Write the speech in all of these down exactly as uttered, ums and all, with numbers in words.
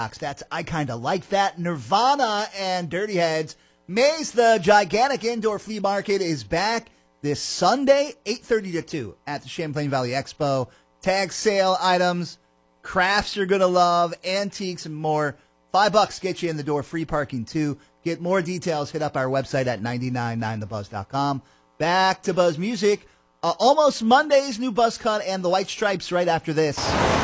That's I Kinda Like That. Nirvana and Dirty Heads. Maze, the gigantic indoor flea market, is back this Sunday, eight thirty to two at the Champlain Valley Expo. Tag sale items, crafts you're going to love, antiques, and more. Five bucks get you in the door. Free parking, too. Get more details. Hit up our website at nine nine nine the buzz dot com. Back to Buzz Music. Uh, Almost Monday's new buzz cut and the White Stripes right after this.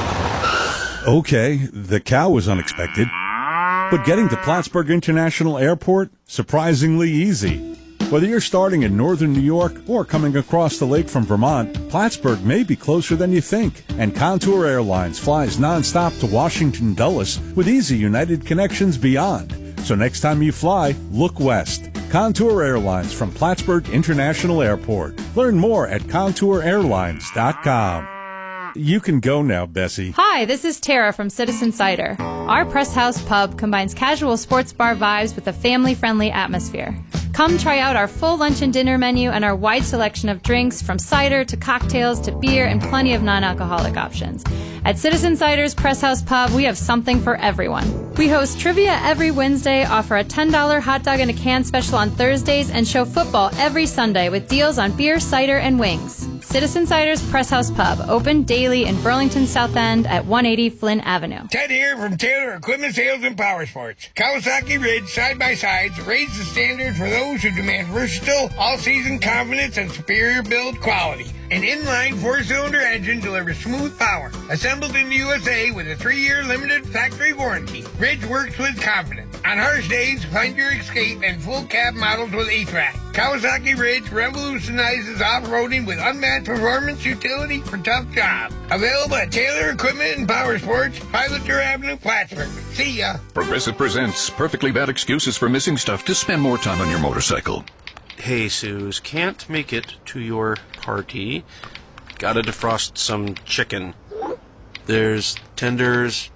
Okay, the cow was unexpected, but getting to Plattsburgh International Airport, surprisingly easy. Whether you're starting in northern New York or coming across the lake from Vermont, Plattsburgh may be closer than you think. And Contour Airlines flies nonstop to Washington Dulles with easy United connections beyond. So next time you fly, look west. Contour Airlines from Plattsburgh International Airport. Learn more at contour airlines dot com. You can go now, Bessie. Hi, this is Tara from Citizen Cider. Our Press House pub combines casual sports bar vibes with a family-friendly atmosphere. Come try out our full lunch and dinner menu and our wide selection of drinks, from cider to cocktails to beer and plenty of non-alcoholic options. At Citizen Cider's Press House Pub, we have something for everyone. We host trivia every Wednesday, offer a ten dollar hot dog in a can special on Thursdays, and show football every Sunday with deals on beer, cider, and wings. Citizen Cider's Press House Pub, open daily in Burlington South End at one eighty Flynn Avenue. Ted here from Taylor Equipment Sales and Power Sports. Kawasaki Ridge side-by-sides raise the standard for those who demand versatile, all-season confidence and superior build quality. An inline four-cylinder engine delivers smooth power. Assembled in the U S A with a three-year limited factory warranty, Ridge works with confidence. On harsh days, find your escape and full-cab models with A T R A C. Kawasaki Ridge revolutionizes off-roading with unmatched performance utility for tough jobs. Available at Taylor Equipment and Power Sports, Pilater Avenue, Plattsburgh. See ya. Progressive presents Perfectly Bad Excuses for Missing Stuff to Spend More Time on Your Motorcycle. Hey, Suze, can't make it to your party. Gotta defrost some chicken. There's tenders,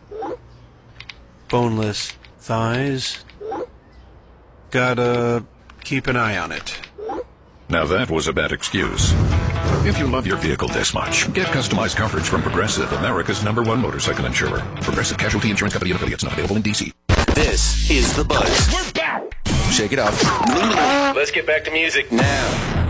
boneless thighs. Gotta keep an eye on it. Now that was a bad excuse. If you love your vehicle this much, get customized coverage from Progressive, America's number one motorcycle insurer. Progressive Casualty Insurance Company and affiliates, not available in D C. This is The Buzz. We're back. Shake it off. Let's get back to music Now.